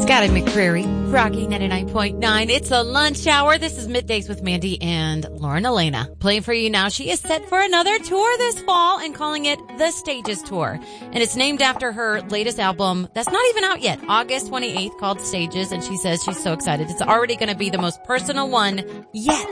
Scotty McCreery, Rocky 99.9. It's a lunch hour. This is Middays with Mandy and Lauren Elena. Playing for you now. She is set for another tour this fall and calling it the Stages Tour. And it's named after her latest album that's not even out yet, August 28th, called Stages. And she says she's so excited. It's already going to be the most personal one yet.